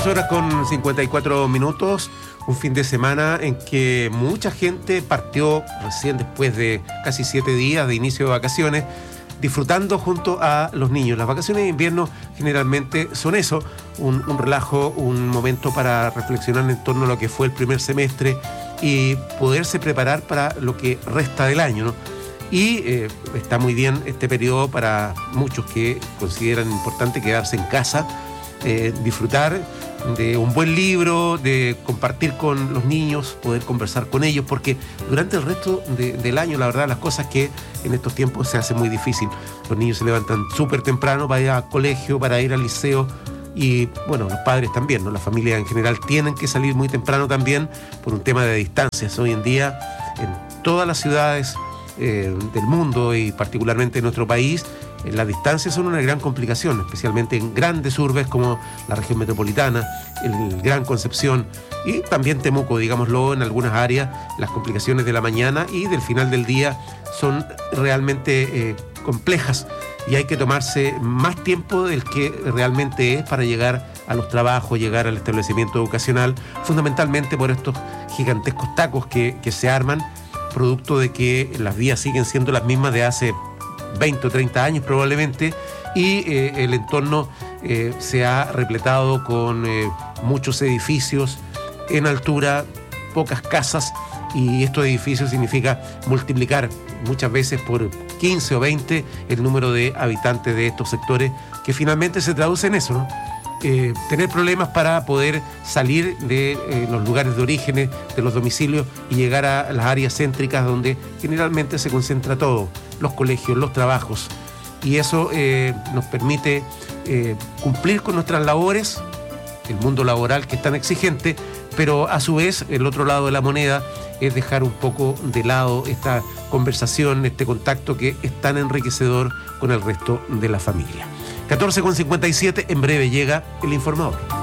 2:54, un fin de semana en que mucha gente partió recién después de casi 7 días de inicio de vacaciones, disfrutando junto a los niños. Las vacaciones de invierno generalmente son eso, un relajo, un momento para reflexionar en torno a lo que fue el primer semestre y poderse preparar para lo que resta del año, ¿no? Y está muy bien este periodo para muchos que consideran importante quedarse en casa, disfrutar de un buen libro, de compartir con los niños, poder conversar con ellos, porque durante el resto del año, la verdad, las cosas que en estos tiempos se hace muy difícil. Los niños se levantan súper temprano para ir al colegio, para ir al liceo, y bueno, los padres también, ¿no? Las familias en general tienen que salir muy temprano también por un tema de distancias. Hoy en día, en todas las ciudades del mundo y particularmente en nuestro país, las distancias son una gran complicación, especialmente en grandes urbes como la región metropolitana, el Gran Concepción y también Temuco, digámoslo, en algunas áreas. Las complicaciones de la mañana y del final del día son realmente complejas y hay que tomarse más tiempo del que realmente es para llegar a los trabajos, llegar al establecimiento educacional, fundamentalmente por estos gigantescos tacos que se arman, producto de que las vías siguen siendo las mismas de hace 20 o 30 años probablemente, y el entorno se ha repletado con muchos edificios en altura, pocas casas, y estos edificios significa multiplicar muchas veces por 15 o 20 el número de habitantes de estos sectores, que finalmente se traduce en eso, ¿no? Tener problemas para poder salir de los lugares de orígenes, de los domicilios, y llegar a las áreas céntricas donde generalmente se concentra todo, los colegios, los trabajos, y eso nos permite cumplir con nuestras labores, el mundo laboral que es tan exigente, pero a su vez el otro lado de la moneda es dejar un poco de lado esta conversación, este contacto que es tan enriquecedor con el resto de la familia. 14:57, en breve llega el informador.